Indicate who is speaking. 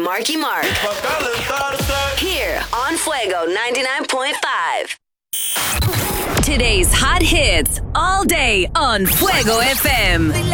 Speaker 1: Marky Mark. Here on Fuego 99.5. Today's hot hits all day on Fuego FM.